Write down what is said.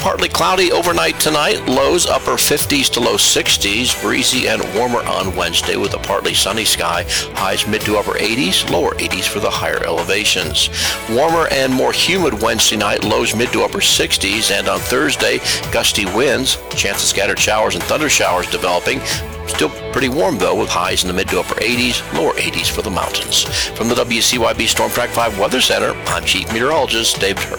partly cloudy overnight tonight. Lows upper 50s to low 60s. Breezy and warmer on Wednesday with a partly sunny sky. Highs mid to upper 80s, lower 80s for the higher elevations. Warmer and more humid Wednesday night. Lows mid to upper 60s. And on Thursday, gusty winds. Chance of scattered showers and thunder showers developing. Still pretty warm, though, with highs in the mid to upper 80s, lower 80s for the mountains. From the WCYB Storm Track 5 Weather Center, I'm Chief Meteorologist Dave Turk.